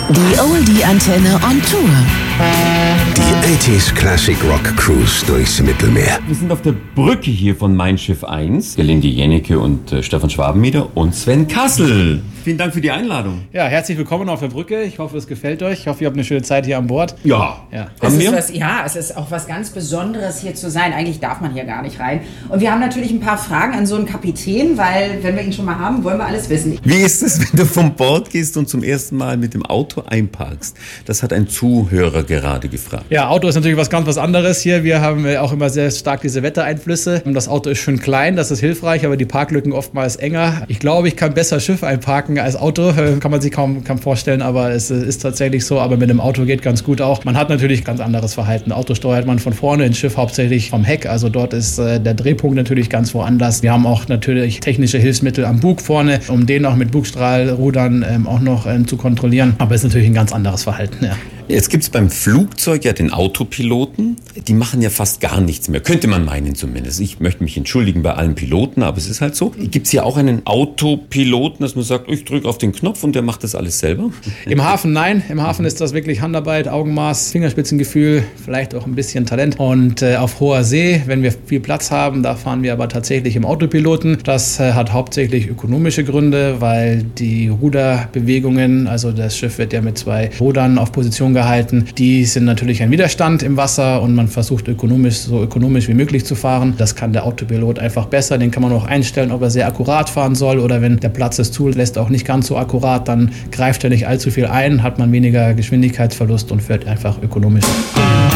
Die Oldie-Antenne on Tour. Die 80s Classic Rock Cruise durchs Mittelmeer. Wir sind auf der Brücke hier von Mein Schiff 1. Gelinde Jennecke und Stefan Schwabenmeder und Sven Kassel. Vielen Dank für die Einladung. Ja, herzlich willkommen auf der Brücke. Ich hoffe, es gefällt euch. Ich hoffe, ihr habt eine schöne Zeit hier an Bord. Ja. Es ist auch was ganz Besonderes, hier zu sein. Eigentlich darf man hier gar nicht rein. Und wir haben natürlich ein paar Fragen an so einen Kapitän, weil, wenn wir ihn schon mal haben, wollen wir alles wissen. Wie ist es, wenn du vom Bord gehst und zum ersten Mal mit dem Auto einparkst? Das hat ein Zuhörer gerade gefragt. Ja, Auto ist natürlich was anderes hier. Wir haben auch immer sehr stark diese Wettereinflüsse. Das Auto ist schön klein, das ist hilfreich, aber die Parklücken oftmals enger. Ich glaube, ich kann besser Schiff einparken als Auto. Kann man sich kaum vorstellen, aber es ist tatsächlich so. Aber mit dem Auto geht ganz gut auch. Man hat natürlich ganz anderes Verhalten. Auto steuert man von vorne, ein Schiff hauptsächlich vom Heck. Also dort ist der Drehpunkt natürlich ganz woanders. Wir haben auch natürlich technische Hilfsmittel am Bug vorne, um den auch mit Bugstrahlrudern auch noch zu kontrollieren. Aber es ist natürlich ein ganz anderes Verhalten, ja. Jetzt gibt es beim Flugzeug ja den Autopiloten. Die machen ja fast gar nichts mehr. Könnte man meinen zumindest. Ich möchte mich entschuldigen bei allen Piloten, aber es ist halt so. Gibt es hier auch einen Autopiloten, dass man sagt, ich drücke auf den Knopf und der macht das alles selber? Im Hafen nein. Im Hafen ist das wirklich Handarbeit, Augenmaß, Fingerspitzengefühl, vielleicht auch ein bisschen Talent. Und auf hoher See, wenn wir viel Platz haben, da fahren wir aber tatsächlich im Autopiloten. Das hat hauptsächlich ökonomische Gründe, weil die Ruderbewegungen, also das Schiff wird ja mit 2 Rudern auf Position gehalten, die sind natürlich ein Widerstand im Wasser und man versucht so ökonomisch wie möglich zu fahren. Das kann der Autopilot einfach besser. Den kann man auch einstellen, ob er sehr akkurat fahren soll oder wenn der Platz es zulässt, auch nicht ganz so akkurat, dann greift er nicht allzu viel ein, hat man weniger Geschwindigkeitsverlust und fährt einfach ökonomisch.